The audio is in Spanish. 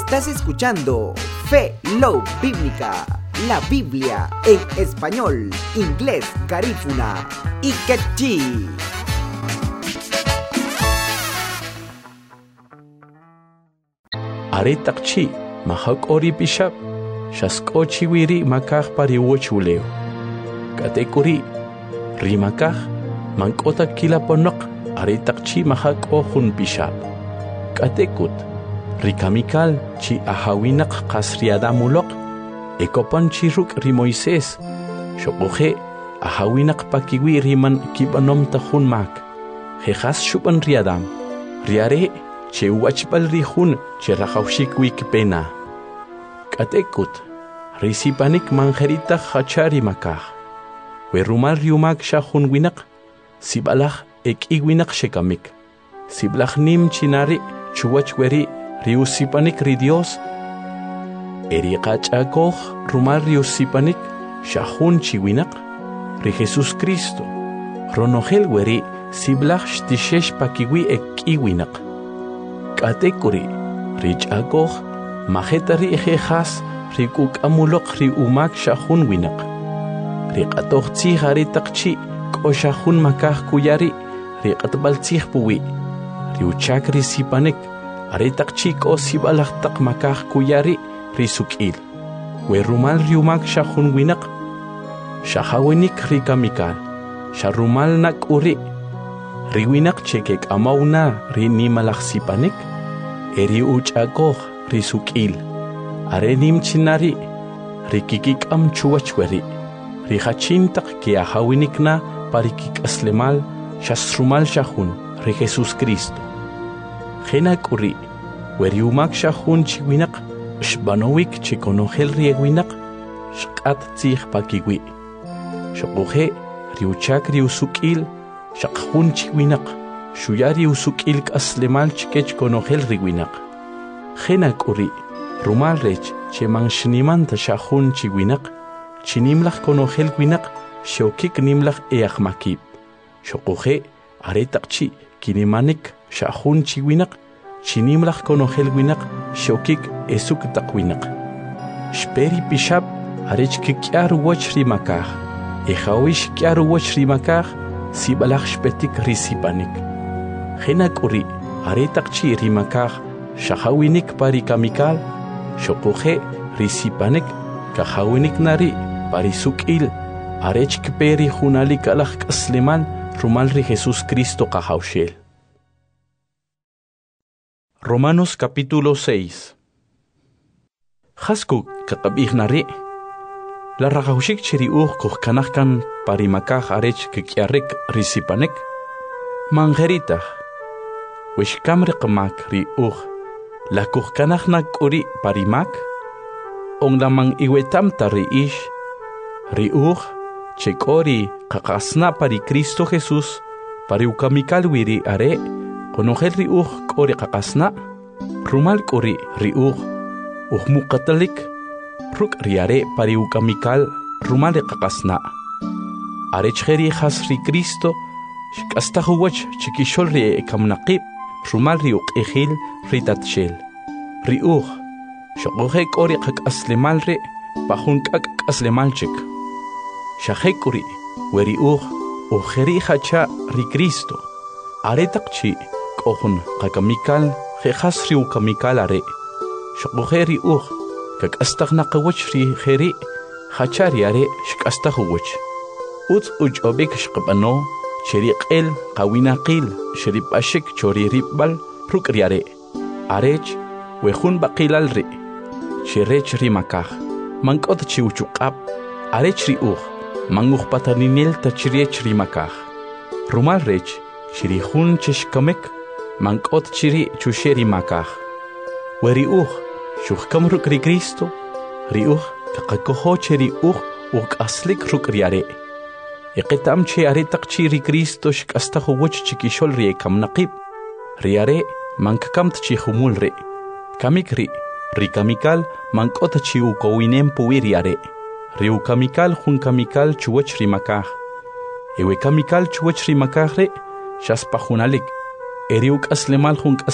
Estás escuchando Fe Love Bíblica, la Biblia en español, inglés, garífuna y quechí. Aretakchi, mahak ori bishap, shaskochi wiri makah pari wochuleo. Katekuri, rimakah, mankota kila ponok, aretakchi mahak ohun bishap. Katekut, rikamikal chi ahawinak kasriada mulok, ekopan chiruk ri Moises, shokohe ahawinak pakiwi riman kibanom tahun mak, hejas shupan riadam, riare che wachbal rihun che rahawshik wikpena. Katekut, risipanik manjerita hachari makah, werumal riumak shahun winak, sibalach ek iwinak shekamik, siblach nim chinari chuwachweri riusipanik ri Dios, eri qachakoh rumal riusipanik shahun chiwinak, ri Jesus Cristo, ronogel weri siblach shtishesh pakiwi ek iwinak. Katekuri, richakoh, mahetari ejejas, rikuk amulok ri umak shahun winak. Rikatoh tzih aritakchi, ko shahun makah kuyari, rikatbal tzih puwi. Riuchak risipanik, aritakchi ko sibalachtak makah kuyari, risukil. Werumal riumak shahun winak. Shahawinik rikamikal, sharumal nak uri. Riwinak chekek amauna rinimalach sipanik. Eri uchakoh risukil, arenim chinari, rikikik am chuachweri, rihachintak ke ahawinikna parikik aslemal, shasrumal shahun, ri Jesus Cristo. Genak uri, weriumak shahun chiwinak, shbanowik chikonohel riewinak, shkat tzih pakiwi. Shokohe riuchak riusukil, shakhun chiwinak, shuyari usukil aslemal chikech konohel riwinak. Genak uri, rumal rech che manshniman shahun chiwinak, chinimlach konohel winak, shokik nimlach eachmakib. Shokohe aretakchi kinimanik shahun chiwinak, chinimlach konohel winak, shokik esuk takwinak. Shperi pishab arech kikyar wach rimakah, ehawish kyar wach rimakah, sibalach shpetik risipanik. Genak uri, aretakchi rimakah, shahawinik parikamikal, shokohe risipanik, kahawinik nari, parisukil, arech kperi hunalik alach kasleman, rumal ri Jesus Cristo kahawshel. Romanos capítulo 6. Hasku kakabih nari, la rahawshik chiri kanahkan parimakah arech kikyarek risipanik, mangeritah, wishkamri qamak ri la kanahnak uri parimak, ong lamang iwetamta ri ish, ri chekori kakasna pari Cristo Jesus, pari ukamikal wiri are, konohel ri kori kakasna, rumal kori ri mukatalik, ruk riare pari ukamikal rumal kakasna. Are chheri has ri Cristo, shkastahuwach chikishol ri ekamnaqib, rumal riuk ejil ritatshel. Riuch, shokohe kori kak aslemal re, pahun kak aslemalchik. Shahekuri, weriuch, ujeri hacha ri Cristo. Aretakchi, kohun kakamikal, jejas riukamikal are. Shokohe riuch, kak astagnaqawach ri jeri, hachari are shkastahuwach. Uts obek shqabano, sheriqel, kawinaqil, sheripashik choriribal, rukriare. Arech, wehun baqilal ri, shirech rimakah, mankot chiuchukab, arech riuch, manguch pataninil tachiriech rimakah. Rumal rech, shirihun chishkamek, mankot chiri chusherimakah. Weriuch, shuhkam ruk ri Cristo, riuch, kakakoho cheriuch, aslik rukriare. Iqitam che aretakchi ri Cristo shkastahuwach chikishol ri ekamnaqib, riare, mankakamt chi humul re, kamikri, rikamikal, mankot chi ukowinem puiriare, riukamikal hunkamikal chuwach rimakah, ewe kamikal chuwach rimakah re, shaspahunalik, eriuk aslemal hunk